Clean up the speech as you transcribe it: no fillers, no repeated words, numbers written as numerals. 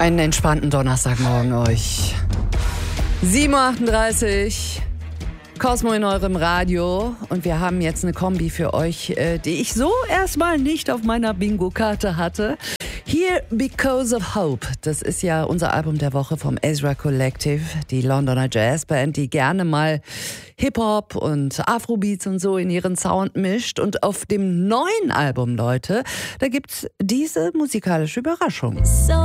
Einen entspannten Donnerstagmorgen euch. 7.38 Uhr, Cosmo in eurem Radio. Und wir haben jetzt eine Kombi für euch, die ich so erstmal nicht auf meiner Bingo-Karte hatte. Here Because of Hope, das ist ja unser Album der Woche vom Ezra Collective, die Londoner Jazzband, die gerne mal Hip-Hop und Afrobeats und so in ihren Sound mischt. Und auf dem neuen Album, Leute, da gibt's diese musikalische Überraschung.